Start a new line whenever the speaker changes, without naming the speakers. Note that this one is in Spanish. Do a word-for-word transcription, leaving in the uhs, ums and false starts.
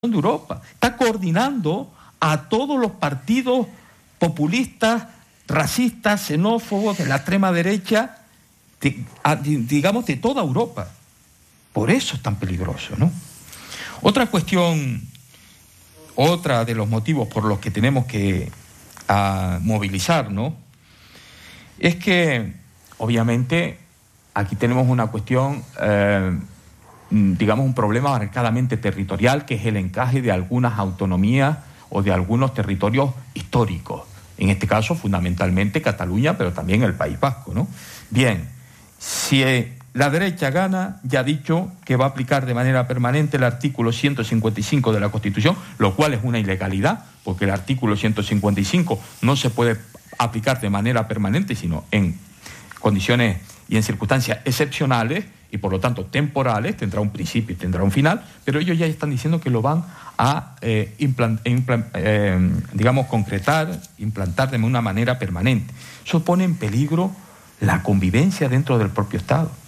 de Europa, está coordinando a todos los partidos populistas, racistas, xenófobos de la extrema derecha, de, a, digamos, de toda Europa. Por eso es tan peligroso, ¿no? Otra cuestión, otra de los motivos por los que tenemos que a, movilizar, ¿no?, es que, obviamente, aquí tenemos una cuestión, eh, digamos, un problema marcadamente territorial, que es el encaje de algunas autonomías o de algunos territorios históricos. En este caso, fundamentalmente Cataluña, pero también el País Vasco, ¿no? Bien, si la derecha gana, ya ha dicho que va a aplicar de manera permanente el artículo ciento cincuenta y cinco de la Constitución, lo cual es una ilegalidad, porque el artículo ciento cincuenta y cinco no se puede aplicar de manera permanente, sino en condiciones y en circunstancias excepcionales y por lo tanto temporales, tendrá un principio y tendrá un final, pero ellos ya están diciendo que lo van a, eh, implant, implant, eh, digamos, concretar, implantar de una manera permanente. Eso pone en peligro la convivencia dentro del propio Estado.